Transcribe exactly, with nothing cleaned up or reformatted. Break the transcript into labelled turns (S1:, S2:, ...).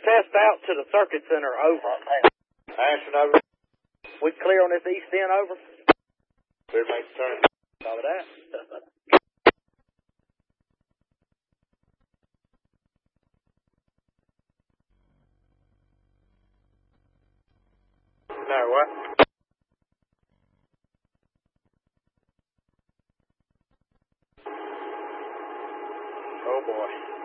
S1: test out to the circuit center, over.
S2: Ashton, over.
S1: We clear on this east end, over?
S2: Clear, make the turn.
S1: Copy that.
S2: No, what? Oh boy.